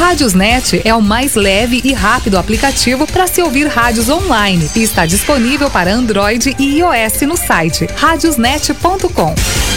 Rádiosnet é o mais leve e rápido aplicativo para se ouvir rádios online e está disponível para Android e iOS no site radiosnet.com.